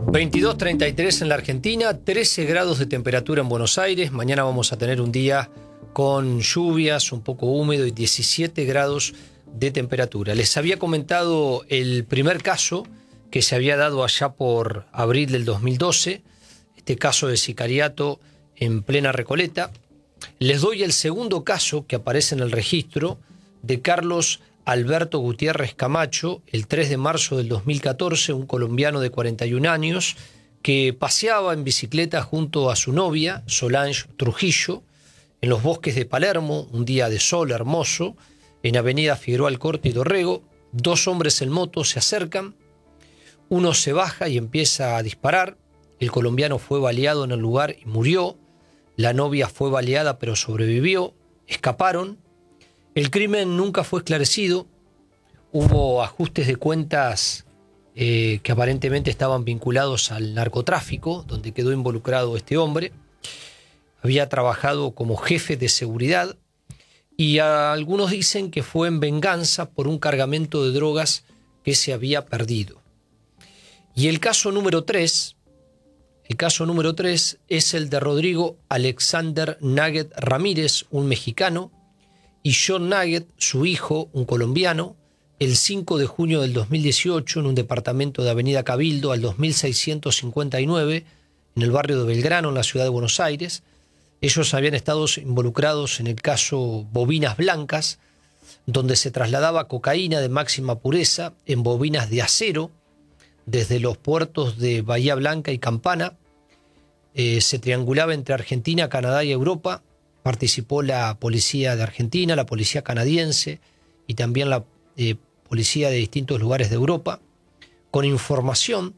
22:33 en la Argentina, 13 grados de temperatura en Buenos Aires. Mañana vamos a tener un día con lluvias, un poco húmedo y 17 grados de temperatura. Les había comentado el primer caso que se había dado allá por abril del 2012, este caso de sicariato en plena Recoleta. Les doy el segundo caso que aparece en el registro de Carlos Alberto Gutiérrez Camacho, el 3 de marzo del 2014, un colombiano de 41 años que paseaba en bicicleta junto a su novia, Solange Trujillo, en los bosques de Palermo, un día de sol hermoso, en Avenida Figueroa Alcorta y Dorrego. Dos hombres en moto se acercan, uno se baja y empieza a disparar. El colombiano fue baleado en el lugar y murió. La novia fue baleada pero sobrevivió. Escaparon. El crimen nunca fue esclarecido. Hubo ajustes de cuentas que aparentemente estaban vinculados al narcotráfico, donde quedó involucrado este hombre. Había trabajado como jefe de seguridad y algunos dicen que fue en venganza por un cargamento de drogas que se había perdido. Y el caso número 3 es el de Rodrigo Alexander Naguet Ramírez, un mexicano, y John Naguet, su hijo, un colombiano, el 5 de junio del 2018 en un departamento de Avenida Cabildo al 2659 en el barrio de Belgrano, en la ciudad de Buenos Aires. Ellos habían estado involucrados en el caso Bobinas Blancas, donde se trasladaba cocaína de máxima pureza en bobinas de acero desde los puertos de Bahía Blanca y Campana. Se triangulaba entre Argentina, Canadá y Europa. Participó la policía de Argentina, la policía canadiense y también la policía de distintos lugares de Europa, con información.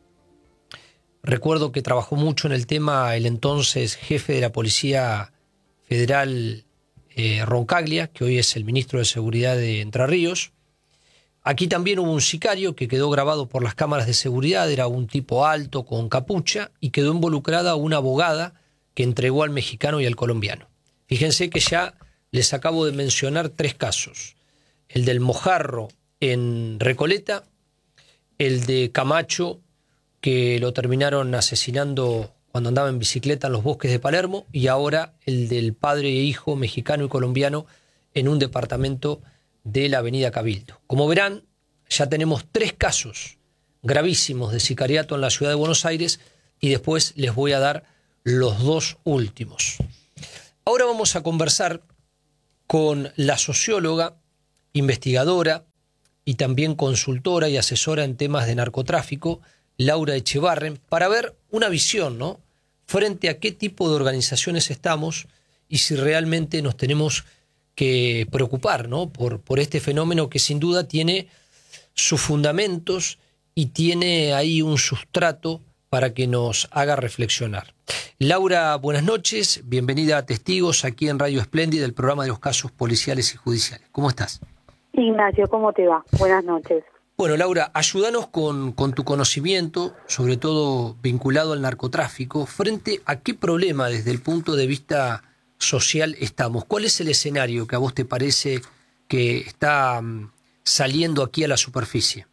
Recuerdo que trabajó mucho en el tema el entonces jefe de la Policía Federal, Roncaglia, que hoy es el ministro de Seguridad de Entre Ríos. Aquí también hubo un sicario que quedó grabado por las cámaras de seguridad, era un tipo alto con capucha y quedó involucrada una abogada que entregó al mexicano y al colombiano. Fíjense que ya les acabo de mencionar 3 casos. El del Mojarro en Recoleta, el de Camacho, que lo terminaron asesinando cuando andaba en bicicleta en los bosques de Palermo, y ahora el del padre e hijo mexicano y colombiano en un departamento de la Avenida Cabildo. Como verán, ya tenemos 3 casos gravísimos de sicariato en la ciudad de Buenos Aires y después les voy a dar los 2 últimos. Ahora vamos a conversar con la socióloga, investigadora y también consultora y asesora en temas de narcotráfico, Laura Echevarren, para ver una visión, ¿no?, frente a qué tipo de organizaciones estamos y si realmente nos tenemos que preocupar, ¿no?, por este fenómeno que sin duda tiene sus fundamentos y tiene ahí un sustrato para que nos haga reflexionar. Laura, buenas noches, bienvenida a Testigos aquí en Radio Espléndida, el programa de los casos policiales y judiciales. ¿Cómo estás? Ignacio, ¿cómo te va? Buenas noches. Bueno, Laura, ayúdanos con tu conocimiento, sobre todo vinculado al narcotráfico, frente a qué problema desde el punto de vista social estamos. ¿Cuál es el escenario que a vos te parece que está saliendo aquí a la superficie?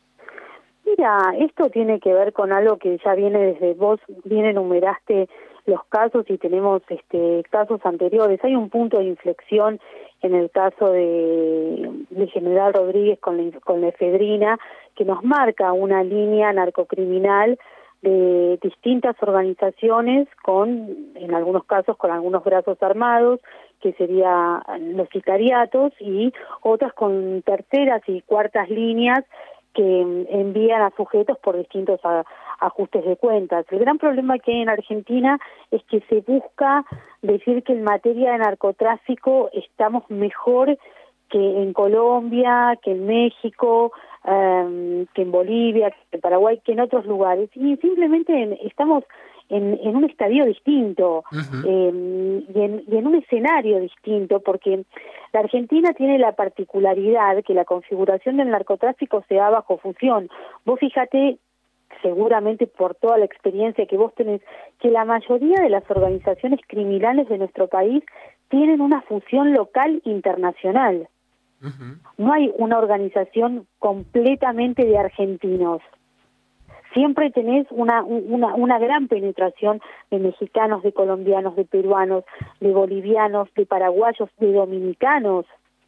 Mira, esto tiene que ver con algo que ya viene desde vos, bien enumeraste los casos y tenemos casos anteriores. Hay un punto de inflexión en el caso de General Rodríguez con la efedrina, que nos marca una línea narcocriminal de distintas organizaciones en algunos casos, con algunos brazos armados, que serían los sicariatos, y otras con terceras y cuartas líneas que envían a sujetos por distintos ajustes de cuentas. El gran problema que hay en Argentina es que se busca decir que en materia de narcotráfico estamos mejor que en Colombia, que en México, que en Bolivia, que en Paraguay, que en otros lugares. Y simplemente estamos en un estadio distinto. Uh-huh. y en un escenario distinto, porque la Argentina tiene la particularidad que la configuración del narcotráfico se da bajo fusión. Vos fíjate, seguramente por toda la experiencia que vos tenés, que la mayoría de las organizaciones criminales de nuestro país tienen una fusión local internacional. Uh-huh. No hay una organización completamente de argentinos. siempre tenés una gran penetración de mexicanos, de colombianos, de peruanos, de bolivianos, de paraguayos, de dominicanos,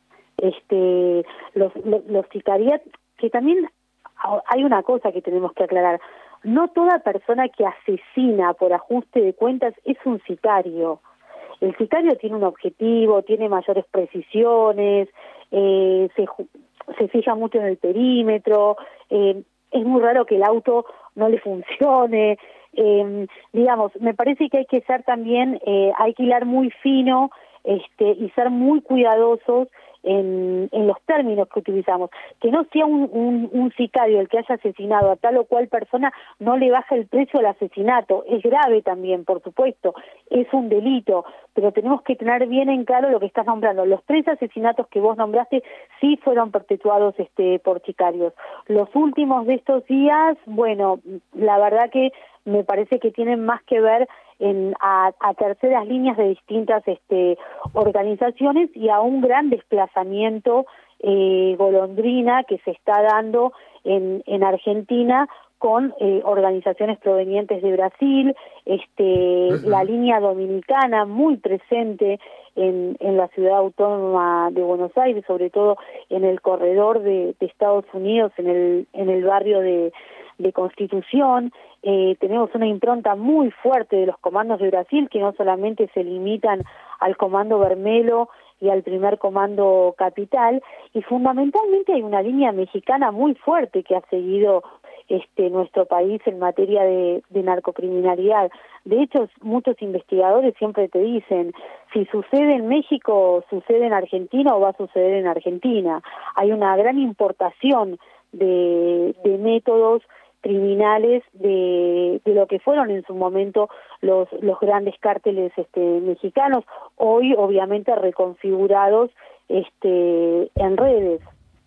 los sicariatos, que también hay una cosa que tenemos que aclarar: no toda persona que asesina por ajuste de cuentas es un sicario. El sicario tiene un objetivo, tiene mayores precisiones, se fija mucho en el perímetro, es muy raro que el auto no le funcione, digamos, me parece que hay que ser también, hay que hilar muy fino y ser muy cuidadosos en los términos que utilizamos. Que no sea un sicario el que haya asesinado a tal o cual persona, no le baja el precio al asesinato. Es grave también, por supuesto, es un delito, pero tenemos que tener bien en claro lo que estás nombrando. Los 3 asesinatos que vos nombraste sí fueron perpetuados por sicarios. Los últimos de estos días, bueno, la verdad que me parece que tienen más que ver a terceras líneas de distintas organizaciones y a un gran desplazamiento golondrina que se está dando en Argentina con organizaciones provenientes de Brasil, la línea dominicana muy presente en la ciudad autónoma de Buenos Aires, sobre todo en el corredor de Estados Unidos, en el barrio de Constitución. Tenemos una impronta muy fuerte de los comandos de Brasil, que no solamente se limitan al Comando Vermelo y al primer Comando Capital, y fundamentalmente hay una línea mexicana muy fuerte que ha seguido nuestro país en materia de narcocriminalidad. De hecho, muchos investigadores siempre te dicen, si sucede en México, sucede en Argentina o va a suceder en Argentina. Hay una gran importación de métodos criminales de lo que fueron en su momento los grandes cárteles mexicanos, hoy obviamente reconfigurados en redes.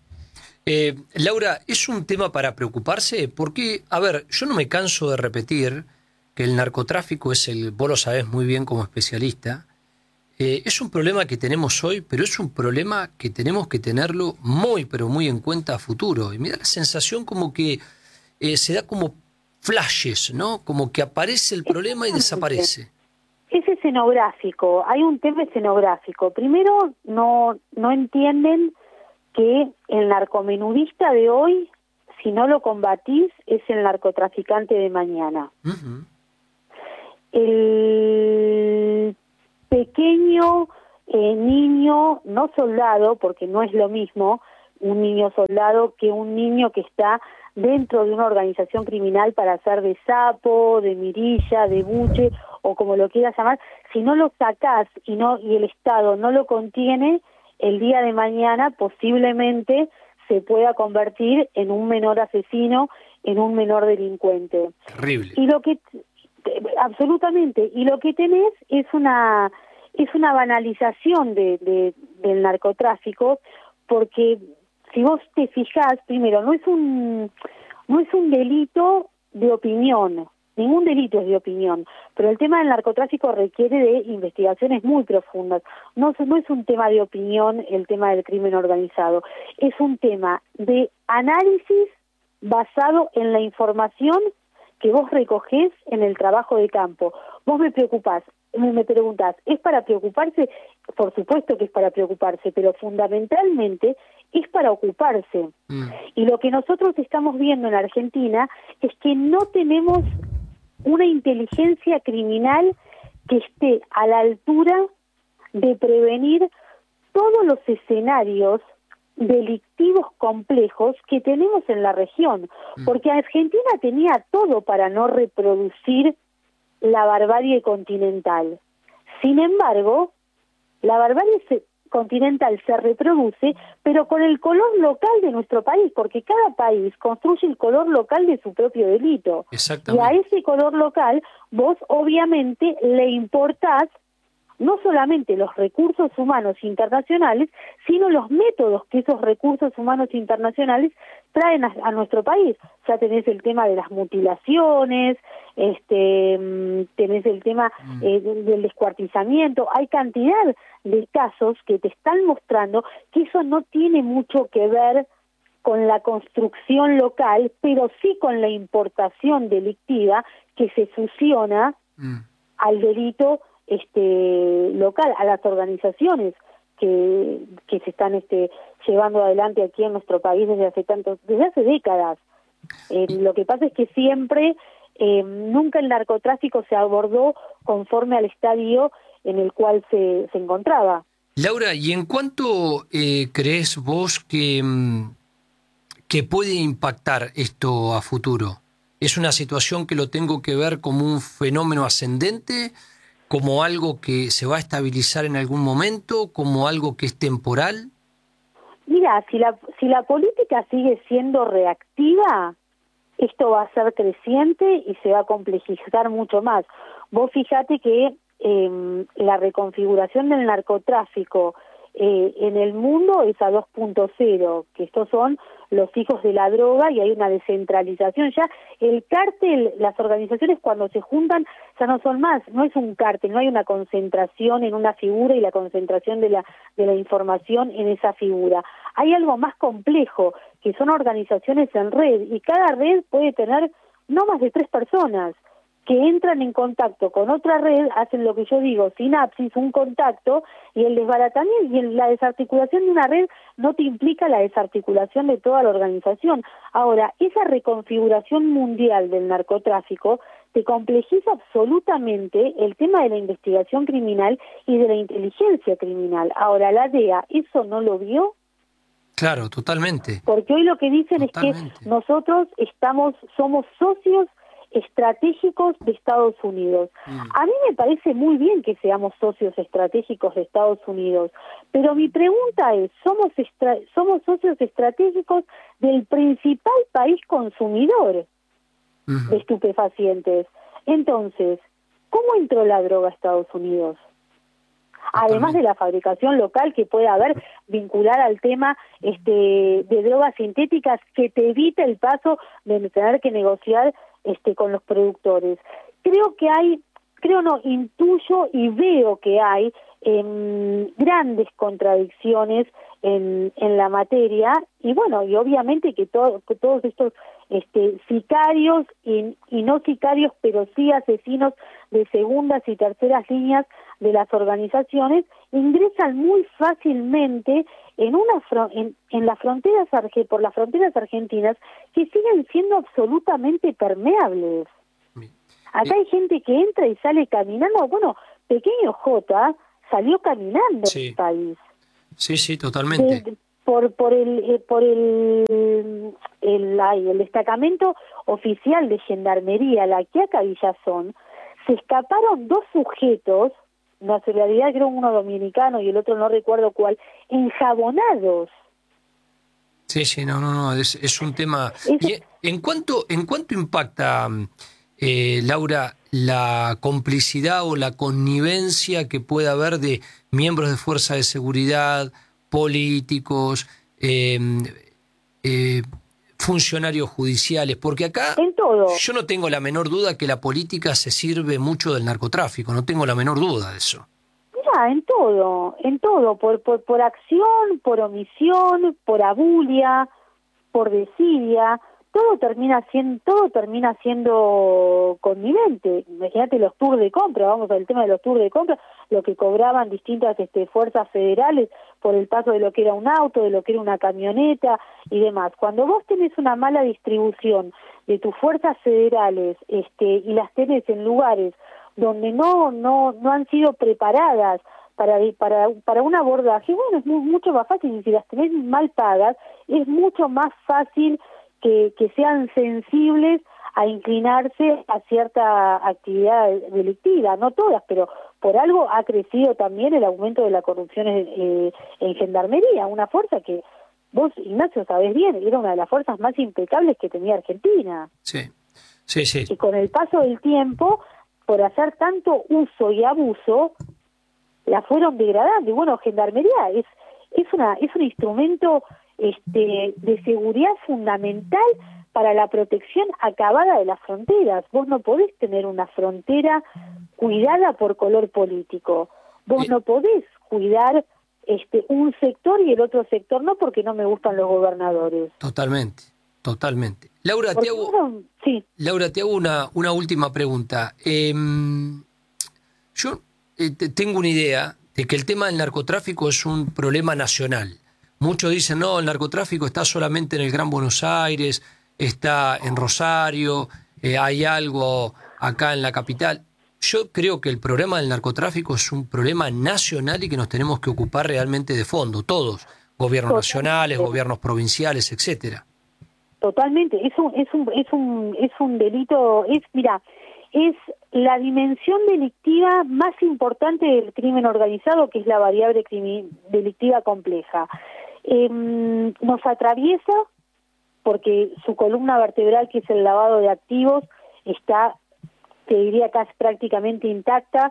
Laura, ¿es un tema para preocuparse? Porque, a ver, yo no me canso de repetir que el narcotráfico vos lo sabés muy bien como especialista, es un problema que tenemos hoy, pero es un problema que tenemos que tenerlo muy, pero muy en cuenta a futuro. Y me da la sensación como que se da como flashes, ¿no? Como que aparece el problema y desaparece. Es escenográfico, hay un tema escenográfico. Primero, no entienden que el narcomenudista de hoy, si no lo combatís, es el narcotraficante de mañana. Uh-huh. El pequeño niño, no soldado, porque no es lo mismo un niño soldado que un niño que está dentro de una organización criminal para hacer de sapo, de mirilla, de buche, o como lo quieras llamar. Si no lo sacás y el Estado no lo contiene, el día de mañana posiblemente se pueda convertir en un menor asesino, en un menor delincuente. Terrible. Y absolutamente, y lo que tenés es una banalización del narcotráfico, porque si vos te fijás, primero, no es un delito de opinión. Ningún delito es de opinión, pero el tema del narcotráfico requiere de investigaciones muy profundas. No es un tema de opinión el tema del crimen organizado, es un tema de análisis basado en la información que vos recogés en el trabajo de campo. Vos me preguntás, ¿es para preocuparse? Por supuesto que es para preocuparse, pero fundamentalmente es para ocuparse. Y lo que nosotros estamos viendo en Argentina es que no tenemos una inteligencia criminal que esté a la altura de prevenir todos los escenarios delictivos complejos que tenemos en la región, porque Argentina tenía todo para no reproducir la barbarie continental. Sin embargo, la barbarie continental se reproduce, pero con el color local de nuestro país, porque cada país construye el color local de su propio delito. Exactamente. Y a ese color local vos obviamente le importás no solamente los recursos humanos internacionales, sino los métodos que esos recursos humanos internacionales traen a nuestro país. Ya tenés el tema de las mutilaciones, tenés el tema del descuartizamiento. Hay cantidad de casos que te están mostrando que eso no tiene mucho que ver con la construcción local, pero sí con la importación delictiva que se fusiona al delito local, a las organizaciones que se están llevando adelante aquí en nuestro país desde hace décadas. Lo que pasa es que siempre, nunca el narcotráfico se abordó conforme al estadio en el cual se encontraba. Laura, ¿y en cuánto crees vos que puede impactar esto a futuro? ¿Es una situación que lo tengo que ver como un fenómeno ascendente, como algo que se va a estabilizar en algún momento, como algo que es temporal? Mira, si la política sigue siendo reactiva, esto va a ser creciente y se va a complejizar mucho más. Vos fíjate que la reconfiguración del narcotráfico en el mundo es a 2.0, que estos son los hijos de la droga y hay una descentralización. Ya el cártel, las organizaciones cuando se juntan ya no son más, no es un cártel, no hay una concentración en una figura y la concentración de la información en esa figura. Hay algo más complejo, que son organizaciones en red, y cada red puede tener no más de 3 personas que entran en contacto con otra red, hacen lo que yo digo, sinapsis, un contacto, y el desbaratamiento y la desarticulación de una red no te implica la desarticulación de toda la organización. Ahora, esa reconfiguración mundial del narcotráfico te complejiza absolutamente el tema de la investigación criminal y de la inteligencia criminal. Ahora, la DEA, ¿eso no lo vio? Claro, totalmente. Porque hoy lo que dicen es que nosotros somos socios estratégicos de Estados Unidos. A mí me parece muy bien que seamos socios estratégicos de Estados Unidos, pero mi pregunta es, ¿somos socios estratégicos del principal país consumidor de estupefacientes? Entonces, ¿cómo entró la droga a Estados Unidos? Además de la fabricación local que puede haber, vincular al tema de drogas sintéticas que te evita el paso de tener que negociar con los productores. Intuyo y veo que hay grandes contradicciones en la materia, y bueno, y obviamente que todos estos sicarios y no sicarios, pero sí asesinos de segundas y terceras líneas de las organizaciones ingresan muy fácilmente en las fronteras por las fronteras argentinas, que siguen siendo absolutamente permeables. Acá hay gente que entra y sale caminando. Bueno, Pequeño J salió caminando del país. Sí, totalmente. Por el destacamento oficial de Gendarmería, la Quiaca Villazón, se escaparon 2 sujetos, nacionalidad creo uno dominicano y el otro no recuerdo cuál, enjabonados. Sí, no, es un tema. ¿Y en cuánto impacta, Laura, la complicidad o la connivencia que puede haber de miembros de fuerzas de seguridad, políticos, funcionarios judiciales? Porque acá yo no tengo la menor duda que la política se sirve mucho del narcotráfico, no tengo la menor duda de eso. Mira, en todo, por acción, por omisión, por abulia, por desidia, todo termina siendo connivente. Imagínate los tours de compra, vamos al tema de los tours de compra, lo que cobraban distintas fuerzas federales por el paso de lo que era un auto, de lo que era una camioneta y demás. Cuando vos tenés una mala distribución de tus fuerzas federales y las tenés en lugares donde no han sido preparadas para un abordaje, bueno, es mucho más fácil, y si las tenés mal pagas, es mucho más fácil que sean sensibles a inclinarse a cierta actividad delictiva, no todas, pero por algo ha crecido también el aumento de la corrupción en Gendarmería, una fuerza que vos, Ignacio, sabés bien, era una de las fuerzas más impecables que tenía Argentina. Sí. Y con el paso del tiempo, por hacer tanto uso y abuso, la fueron degradando. Y bueno, Gendarmería es un instrumento de seguridad fundamental para la protección acabada de las fronteras. Vos no podés tener una frontera cuidada por color político. Vos no podés cuidar un sector y el otro sector no, porque no me gustan los gobernadores. Totalmente. Laura, te hago una última pregunta. Yo tengo una idea de que el tema del narcotráfico es un problema nacional. Muchos dicen, no, el narcotráfico está solamente en el Gran Buenos Aires, está en Rosario, hay algo acá en la capital. Yo creo que el problema del narcotráfico es un problema nacional y que nos tenemos que ocupar realmente de fondo, todos, gobiernos nacionales, gobiernos provinciales, etcétera. Totalmente, es un delito, es la dimensión delictiva más importante del crimen organizado, que es la variable delictiva compleja. Nos atraviesa porque su columna vertebral, que es el lavado de activos, está, te diría, casi prácticamente intacto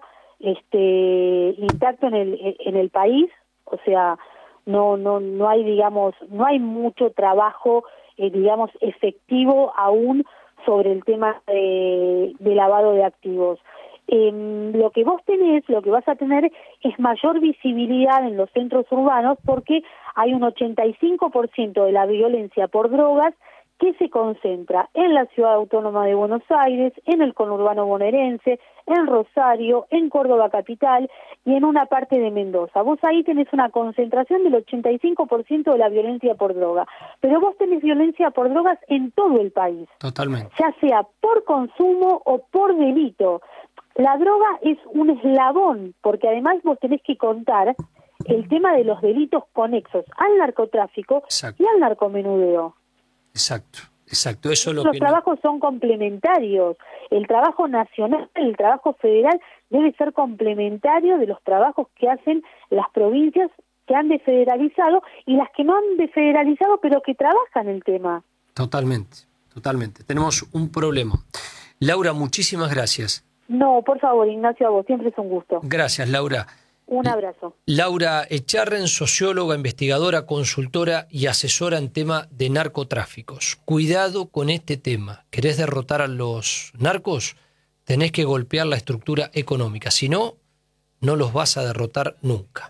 en el país. O sea, no hay, digamos, no hay mucho trabajo efectivo aún sobre el tema de lavado de activos. Lo que vas a tener es mayor visibilidad en los centros urbanos, porque hay un 85% de la violencia por drogas que se concentra en la Ciudad Autónoma de Buenos Aires, en el conurbano bonaerense, en Rosario, en Córdoba capital y en una parte de Mendoza. Vos ahí tenés una concentración del 85% de la violencia por droga, pero vos tenés violencia por drogas en todo el país. Totalmente. Ya sea por consumo o por delito. La droga es un eslabón, porque además vos tenés que contar el tema de los delitos conexos al narcotráfico. Exacto. Y al narcomenudeo. Exacto. Eso es lo los que trabajos son complementarios. El trabajo nacional, el trabajo federal debe ser complementario de los trabajos que hacen las provincias que han desfederalizado y las que no han desfederalizado pero que trabajan el tema. Totalmente. Tenemos un problema. Laura, muchísimas gracias. No, por favor, Ignacio, a vos, siempre es un gusto. Gracias, Laura. Un abrazo. Laura Echarren, socióloga, investigadora, consultora y asesora en tema de narcotráficos. Cuidado con este tema. ¿Querés derrotar a los narcos? Tenés que golpear la estructura económica. Si no, no los vas a derrotar nunca.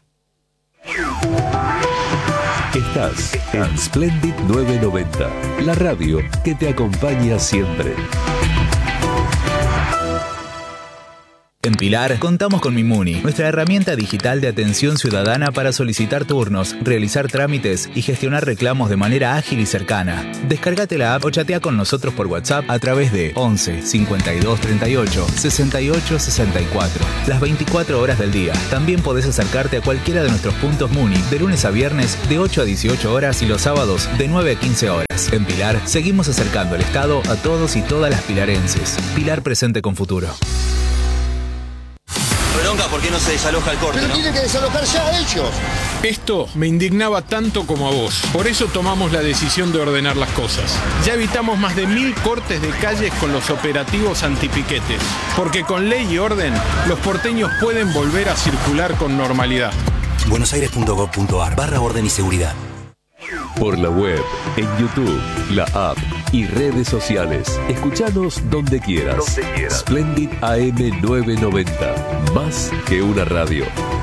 Estás en Splendid 990, la radio que te acompaña siempre. En Pilar contamos con Mimuni, nuestra herramienta digital de atención ciudadana para solicitar turnos, realizar trámites y gestionar reclamos de manera ágil y cercana. Descárgate la app o chatea con nosotros por WhatsApp a través de 11 52 38 68 64. Las 24 horas del día. También podés acercarte a cualquiera de nuestros puntos Muni de lunes a viernes de 8 a 18 horas y los sábados de 9 a 15 horas. En Pilar seguimos acercando el Estado a todos y todas las pilarenses. Pilar presente con futuro. Bronca, ¿por qué no se desaloja el corte? Pero tienen que desalojar ya a ellos. Esto me indignaba tanto como a vos. Por eso tomamos la decisión de ordenar las cosas. Ya evitamos más de 1000 cortes de calles con los operativos antipiquetes. Porque con ley y orden, los porteños pueden volver a circular con normalidad. buenosaires.gov.ar/orden y seguridad. Por la web, en YouTube, la app y redes sociales. Escuchanos donde quieras. Splendid AM 990. Más que una radio.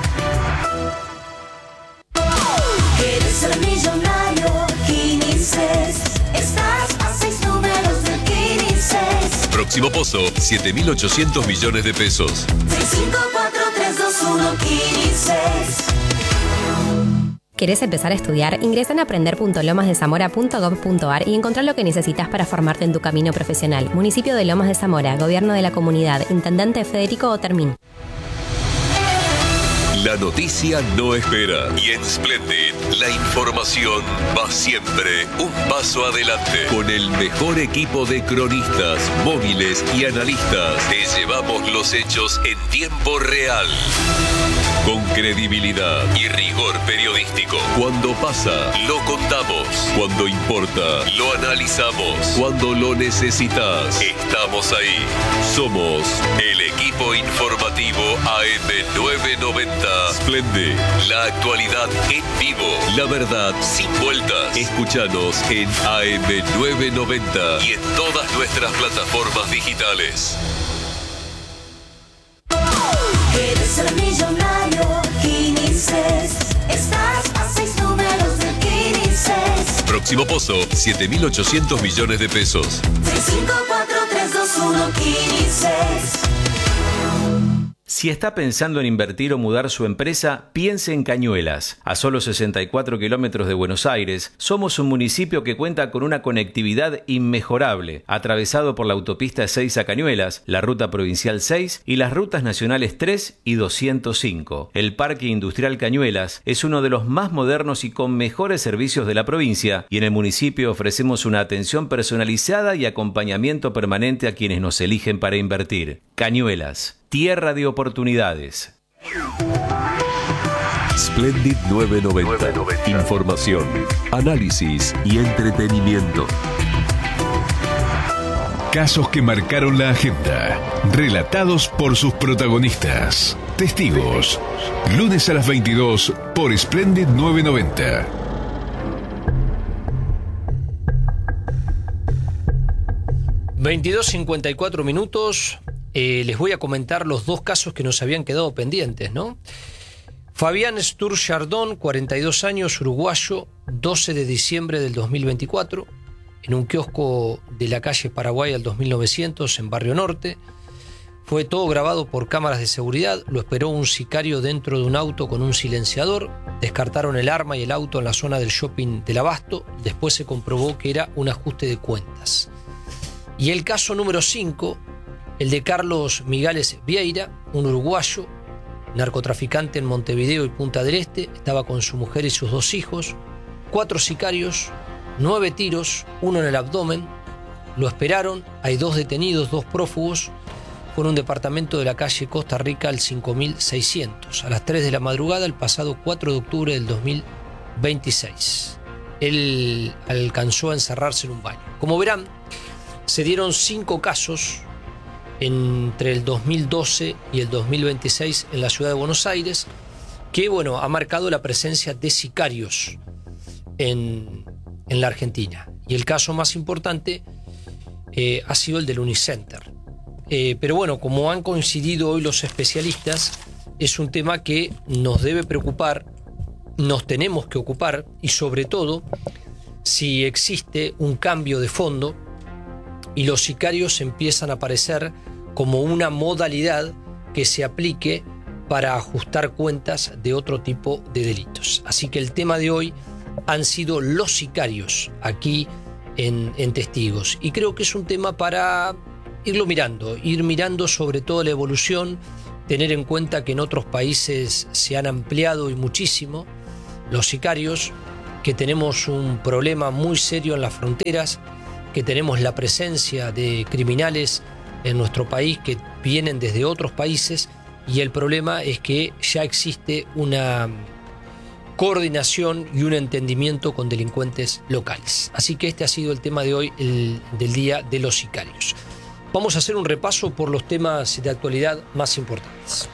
Quieres ser millonario, Quinices. Estás a 6 números de Quinices. Próximo pozo, 7.800 millones de pesos. 654-321 Quinices. ¿Querés empezar a estudiar? Ingresa en aprender.lomasdezamora.gov.ar y encontrá lo que necesitas para formarte en tu camino profesional. Municipio de Lomas de Zamora, Gobierno de la Comunidad, Intendente Federico Otermín. La noticia no espera. Y en Splendid, la información va siempre un paso adelante. Con el mejor equipo de cronistas, móviles y analistas, te llevamos los hechos en tiempo real. Con credibilidad y rigor periodístico. Cuando pasa, lo contamos. Cuando importa, lo analizamos. Cuando lo necesitas, estamos ahí. Somos el equipo informativo AM990. Splendid, la actualidad en vivo. La verdad sin vueltas. Escúchanos en AM990 y en todas nuestras plataformas digitales. Quieres ser millonario, Quinices. Estás a 6 números del Quinices. Próximo pozo, 7.800 millones de pesos. 654-321 Quinices. Si está pensando en invertir o mudar su empresa, piense en Cañuelas. A solo 64 kilómetros de Buenos Aires, somos un municipio que cuenta con una conectividad inmejorable, atravesado por la autopista 6 a Cañuelas, la ruta provincial 6 y las rutas nacionales 3 y 205. El Parque Industrial Cañuelas es uno de los más modernos y con mejores servicios de la provincia, y en el municipio ofrecemos una atención personalizada y acompañamiento permanente a quienes nos eligen para invertir. Cañuelas, tierra de oportunidades. Splendid 990. Información, análisis y entretenimiento. Casos que marcaron la agenda, relatados por sus protagonistas. Testigos. Lunes a las 22 por Splendid 990. $22:54. Les voy a comentar los dos casos que nos habían quedado pendientes, ¿no? Fabián Sturchardón, 42 años, uruguayo, 12 de diciembre del 2024, en un kiosco de la calle Paraguay al 2900, en Barrio Norte. Fue todo grabado por cámaras de seguridad. Lo esperó un sicario dentro de un auto con un silenciador. Descartaron el arma y el auto en la zona del shopping del Abasto. Después se comprobó que era un ajuste de cuentas. Y el caso número 5, el de Carlos Migales Vieira, un uruguayo, narcotraficante en Montevideo y Punta del Este. Estaba con su mujer y sus 2 hijos. 4 sicarios, 9 tiros, 1 en el abdomen. Lo esperaron. Hay 2 detenidos, 2 prófugos. Fue en un departamento de la calle Costa Rica al 5600, a las 3 de la madrugada, el pasado 4 de octubre del 2026. Él alcanzó a encerrarse en un baño. Como verán, se dieron 5 casos entre el 2012 y el 2026 en la ciudad de Buenos Aires, que ha marcado la presencia de sicarios en la Argentina. Y el caso más importante ha sido el del Unicenter. Pero como han coincidido hoy los especialistas, es un tema que nos debe preocupar, nos tenemos que ocupar, y sobre todo si existe un cambio de fondo y los sicarios empiezan a aparecer como una modalidad que se aplique para ajustar cuentas de otro tipo de delitos. Así que el tema de hoy han sido los sicarios aquí en Testigos, y creo que es un tema para ir mirando sobre todo la evolución, tener en cuenta que en otros países se han ampliado y muchísimo los sicarios, que tenemos un problema muy serio en las fronteras, que tenemos la presencia de criminales en nuestro país que vienen desde otros países, y el problema es que ya existe una coordinación y un entendimiento con delincuentes locales. Así que este ha sido el tema de hoy, del día de los sicarios. Vamos a hacer un repaso por los temas de actualidad más importantes.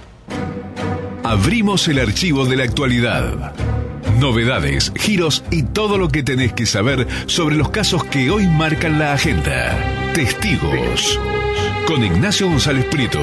Abrimos el archivo de la actualidad. Novedades, giros y todo lo que tenés que saber sobre los casos que hoy marcan la agenda. Testigos. Con Ignacio González Prieto.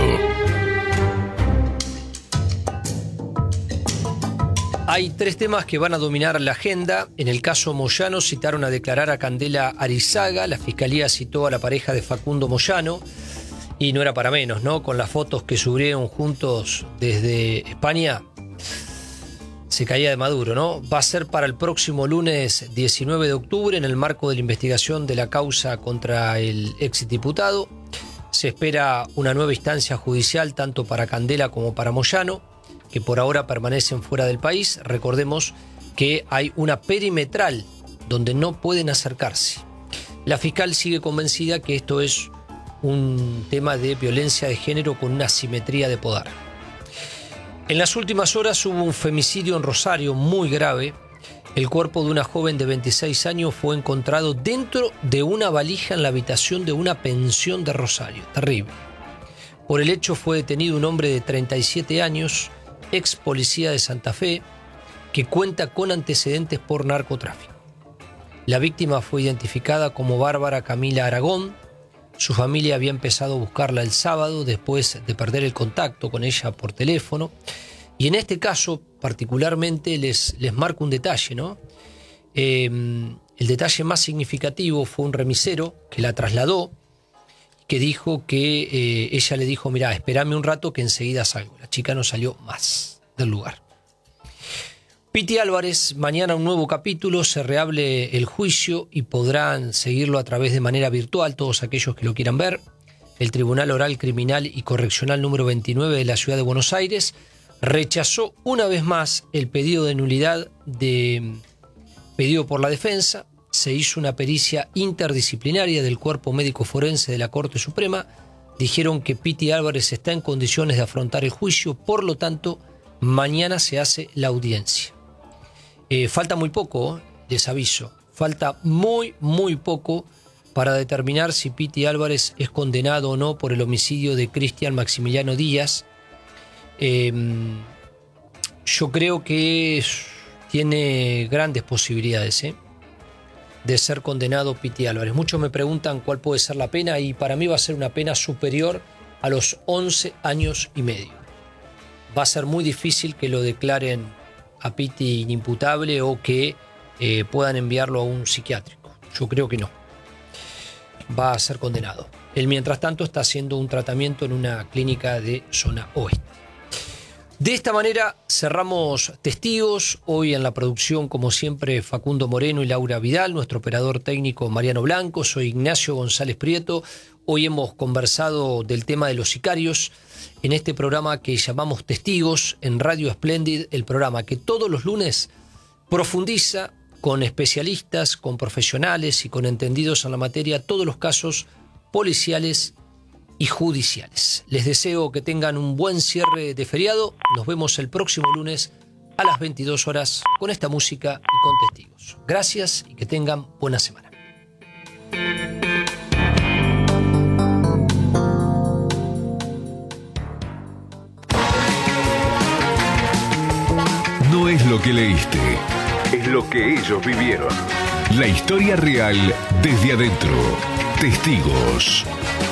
Hay 3 temas que van a dominar la agenda. En el caso Moyano citaron a declarar a Candela Arizaga. La fiscalía citó a la pareja de Facundo Moyano. Y no era para menos, ¿no? Con las fotos que subieron juntos desde España, se caía de Maduro, ¿no? Va a ser para el próximo lunes 19 de octubre, en el marco de la investigación de la causa contra el exdiputado. Se espera una nueva instancia judicial tanto para Candela como para Moyano, que por ahora permanecen fuera del país. Recordemos que hay una perimetral donde no pueden acercarse. La fiscal sigue convencida que esto es un tema de violencia de género con una asimetría de poder. En las últimas horas hubo un femicidio en Rosario muy grave. El cuerpo de una joven de 26 años fue encontrado dentro de una valija en la habitación de una pensión de Rosario. Terrible. Por el hecho fue detenido un hombre de 37 años, ex policía de Santa Fe, que cuenta con antecedentes por narcotráfico. La víctima fue identificada como Bárbara Camila Aragón. Su familia había empezado a buscarla el sábado después de perder el contacto con ella por teléfono. Y en este caso, particularmente, les marco un detalle, ¿no? El detalle más significativo fue un remisero que la trasladó, que dijo que ella le dijo, mirá, espérame un rato que enseguida salgo. La chica no salió más del lugar. Piti Álvarez, mañana un nuevo capítulo, se reabre el juicio y podrán seguirlo a través de manera virtual todos aquellos que lo quieran ver. El Tribunal Oral Criminal y Correccional número 29 de la Ciudad de Buenos Aires rechazó una vez más el pedido de nulidad pedido por la defensa. Se hizo una pericia interdisciplinaria del Cuerpo Médico Forense de la Corte Suprema. Dijeron que Piti Álvarez está en condiciones de afrontar el juicio, por lo tanto, mañana se hace la audiencia. Falta muy poco, les aviso, falta muy poco para determinar si Piti Álvarez es condenado o no por el homicidio de Cristian Maximiliano Díaz. Yo creo que tiene grandes posibilidades de ser condenado Piti Álvarez. Muchos me preguntan cuál puede ser la pena y para mí va a ser una pena superior a los 11 años y medio. Va a ser muy difícil que lo declaren a Piti inimputable o que puedan enviarlo a un psiquiátrico. Yo creo que no. Va a ser condenado. Él, mientras tanto, está haciendo un tratamiento en una clínica de zona oeste. De esta manera cerramos Testigos. Hoy en la producción, como siempre, Facundo Moreno y Laura Vidal, nuestro operador técnico Mariano Blanco, soy Ignacio González Prieto. Hoy hemos conversado del tema de los sicarios en este programa que llamamos Testigos en Radio Splendid, el programa que todos los lunes profundiza con especialistas, con profesionales y con entendidos en la materia todos los casos policiales y judiciales. Les deseo que tengan un buen cierre de feriado. Nos vemos el próximo lunes a las 22 horas con esta música y con Testigos. Gracias y que tengan buena semana. No es lo que leíste, es lo que ellos vivieron. La historia real desde adentro. Testigos.